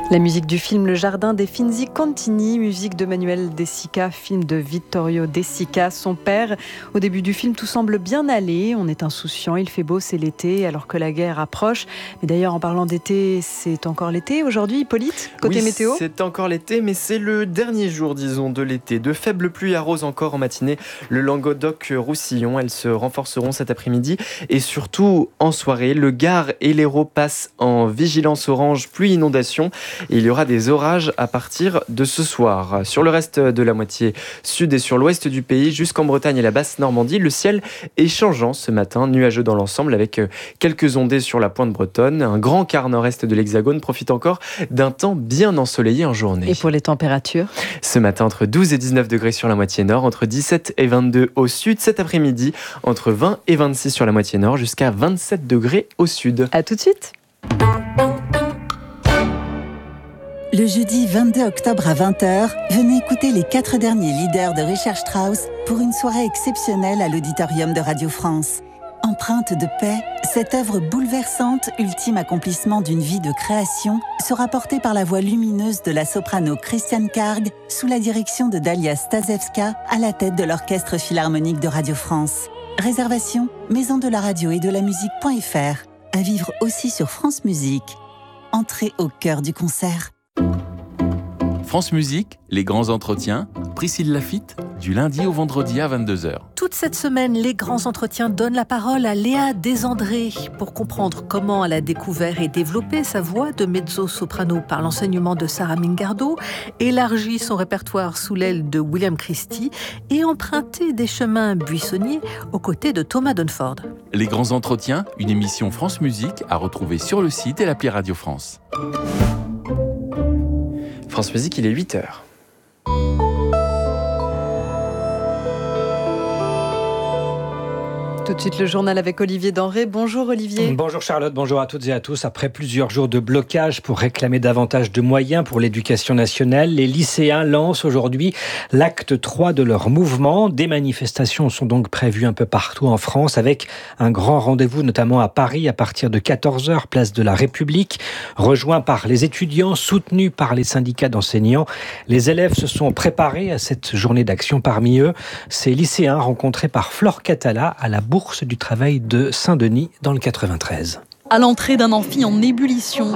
La musique du film Le Jardin des Finzi Contini, musique de Manuel De Sica, film de Vittorio De Sica, son père. Au début du film, tout semble bien aller. On est insouciant, il fait beau, c'est l'été, alors que la guerre approche. Mais d'ailleurs, en parlant d'été, c'est encore l'été aujourd'hui, Hippolyte, côté météo ? C'est encore l'été, mais c'est le dernier jour, disons, de l'été. De faibles pluies arrosent encore en matinée le Languedoc-Roussillon. Elles se renforceront cet après-midi et surtout en soirée. Le Gard et l'Hérault passent en vigilance orange pluie-inondation. Et il y aura des orages à partir de ce soir. Sur le reste de la moitié sud et sur l'ouest du pays, jusqu'en Bretagne et la basse Normandie, le ciel est changeant ce matin, nuageux dans l'ensemble avec quelques ondées sur la pointe bretonne. Un grand quart nord-est de l'Hexagone profite encore d'un temps bien ensoleillé en journée. Et pour les températures ? Ce matin, entre 12 et 19 degrés sur la moitié nord, entre 17 et 22 au sud. Cet après-midi, entre 20 et 26 sur la moitié nord, jusqu'à 27 degrés au sud. À tout de suite. Le jeudi 22 octobre à 20h, venez écouter les 4 derniers leaders de Richard Strauss pour une soirée exceptionnelle à l'auditorium de Radio France. Empreinte de paix, cette œuvre bouleversante, ultime accomplissement d'une vie de création, sera portée par la voix lumineuse de la soprano Christiane Karg sous la direction de Dalia Stasevska à la tête de l'Orchestre Philharmonique de Radio France. Réservation, maison de la radio et de la musique.fr. À vivre aussi sur France Musique. Entrez au cœur du concert. France Musique, les grands entretiens, Priscille Laffitte, du lundi au vendredi à 22h. Toute cette semaine, les grands entretiens donnent la parole à Léa Desandré pour comprendre comment elle a découvert et développé sa voix de mezzo-soprano par l'enseignement de Sarah Mingardo, élargi son répertoire sous l'aile de William Christie et emprunté des chemins buissonniers aux côtés de Thomas Dunford. Les grands entretiens, une émission France Musique à retrouver sur le site et l'appli Radio France. France Musique, il est 8h. Tout de suite le journal avec Olivier Denré. Bonjour Olivier. Bonjour Charlotte, bonjour à toutes et à tous. Après plusieurs jours de blocage pour réclamer davantage de moyens pour l'éducation nationale, les lycéens lancent aujourd'hui l'acte 3 de leur mouvement. Des manifestations sont donc prévues un peu partout en France avec un grand rendez-vous notamment à Paris à partir de 14h, place de la République. Rejoints par les étudiants, soutenus par les syndicats d'enseignants, les élèves se sont préparés à cette journée d'action. Parmi eux, ces lycéens rencontrés par Flore Catala à la Bourse du Travail de Saint-Denis dans le 93. À l'entrée d'un amphi en ébullition,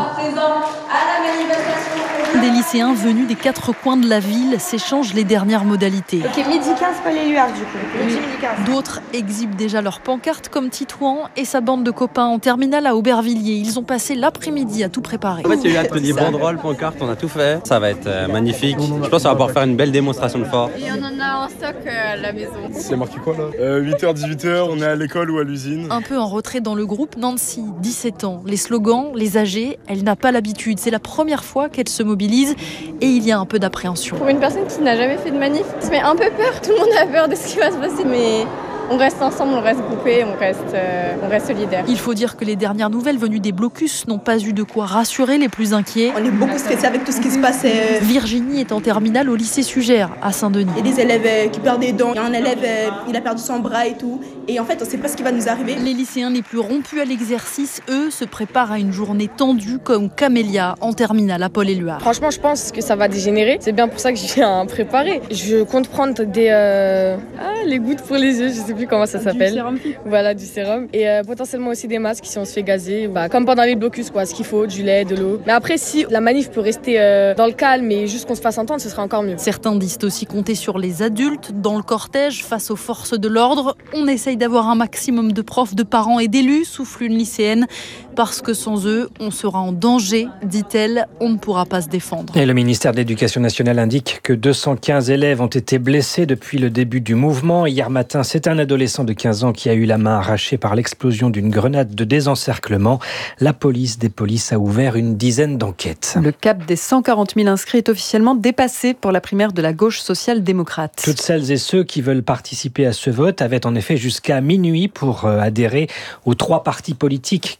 des lycéens venus des 4 coins de la ville s'échangent les dernières modalités. Ok, midi 15, pas les luards du coup. Midi 15. D'autres exhibent déjà leurs pancartes comme Titouan et sa bande de copains en terminale à Aubervilliers. Ils ont passé l'après-midi à tout préparer. En fait, il y a eu atelier banderole, pancarte, on a tout fait. Ça va être magnifique. Je pense qu'on va pouvoir faire une belle démonstration de force. Et on en a en stock à la maison. C'est marqué quoi là 8h, 18h, on est à l'école ou à l'usine. Un peu en retrait dans le groupe, Nancy, 17 ans. Les slogans, les âgés, elle n'a pas l'habitude. C'est la première fois qu'elle se mobilise et il y a un peu d'appréhension. Pour une personne qui n'a jamais fait de manif, ça fait un peu peur. Tout le monde a peur de ce qui va se passer, mais on reste ensemble, on reste groupés, on reste solidaires. Il faut dire que les dernières nouvelles venues des blocus n'ont pas eu de quoi rassurer les plus inquiets. On est beaucoup stressés avec tout ce qui se passe. Virginie est en terminale au lycée Sugère à Saint-Denis. Il y a des élèves qui perdent des dents, il y a un élève il a perdu son bras et tout. Et en fait, on ne sait pas ce qui va nous arriver. Les lycéens les plus rompus à l'exercice, eux, se préparent à une journée tendue comme Camélia en terminale à Paul-Éluard. Franchement, je pense que ça va dégénérer. C'est bien pour ça que je viens préparer. Je compte prendre les gouttes pour les yeux, je sais plus comment ça s'appelle. Du sérum. Voilà, du sérum. Et potentiellement aussi des masques si on se fait gazer. Comme pendant les blocus, quoi. Ce qu'il faut, du lait, de l'eau. Mais après, si la manif peut rester dans le calme et juste qu'on se fasse entendre, ce sera encore mieux. Certains disent aussi compter sur les adultes dans le cortège face aux forces de l'ordre. On essaye d'avoir un maximum de profs, de parents et d'élus, souffle une lycéenne. Parce que sans eux, on sera en danger, dit-elle. On ne pourra pas se défendre. Et le ministère de l'Éducation nationale indique que 215 élèves ont été blessés depuis le début du mouvement. Hier matin, c'est un adolescent de 15 ans qui a eu la main arrachée par l'explosion d'une grenade de désencerclement. La police des polices a ouvert une dizaine d'enquêtes. Le cap des 140 000 inscrits est officiellement dépassé pour la primaire de la gauche social-démocrate. Toutes celles et ceux qui veulent participer à ce vote avaient en effet jusqu'à minuit pour adhérer aux 3 partis politiques qui organisent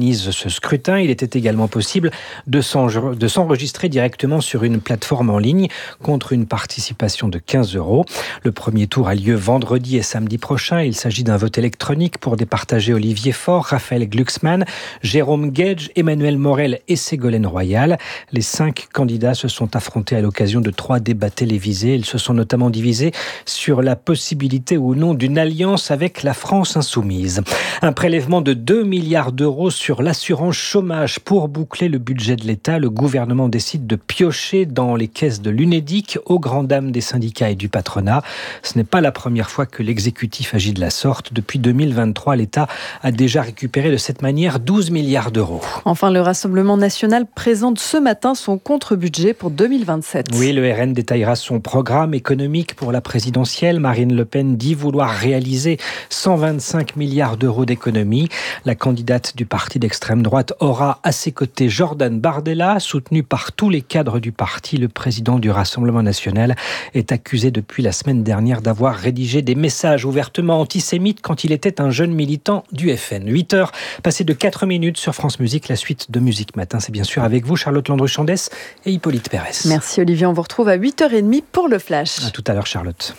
organise ce scrutin. Il était également possible de s'enregistrer directement sur une plateforme en ligne contre une participation de 15 €. Le premier tour a lieu vendredi et samedi prochain. Il s'agit d'un vote électronique pour départager Olivier Faure, Raphaël Glucksmann, Jérôme Gage, Emmanuel Morel et Ségolène Royal. Les 5 candidats se sont affrontés à l'occasion de 3 débats télévisés. Ils se sont notamment divisés sur la possibilité ou non d'une alliance avec la France insoumise. Un prélèvement de 2 milliards d'euros sur l'assurance chômage pour boucler le budget de l'État. Le gouvernement décide de piocher dans les caisses de l'Unédic aux grandes dames des syndicats et du patronat. Ce n'est pas la première fois que l'exécutif agit de la sorte. Depuis 2023, l'État a déjà récupéré de cette manière 12 milliards d'euros. Enfin, le Rassemblement national présente ce matin son contre-budget pour 2027. Oui, le RN détaillera son programme économique pour la présidentielle. Marine Le Pen dit vouloir réaliser 125 milliards d'euros d'économies. La candidate du parti d'extrême droite aura à ses côtés Jordan Bardella, soutenu par tous les cadres du parti. Le président du Rassemblement national est accusé depuis la semaine dernière d'avoir rédigé des messages ouvertement antisémites quand il était un jeune militant du FN. 8h, passé de 4 minutes sur France Musique. La suite de Musique Matin, c'est bien sûr avec vous, Charlotte Landru-Chandès et Hippolyte Pérès. Merci Olivier, on vous retrouve à 8h30 pour le Flash. À tout à l'heure, Charlotte.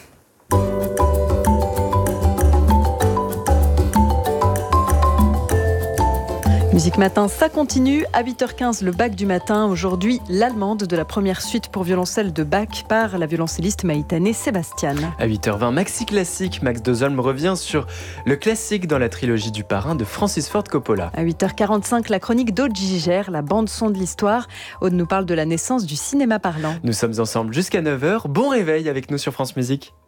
Musique Matin, ça continue. À 8h15, le bac du matin. Aujourd'hui, l'allemande de la première suite pour violoncelle de Bach par la violoncelliste maïtanée Sébastien. À 8h20, Maxi Classique. Max Dozolm revient sur le classique dans la trilogie du Parrain de Francis Ford Coppola. À 8h45, la chronique d'Aude Gigère, la bande-son de l'histoire. Aude nous parle de la naissance du cinéma parlant. Nous sommes ensemble jusqu'à 9h. Bon réveil avec nous sur France Musique.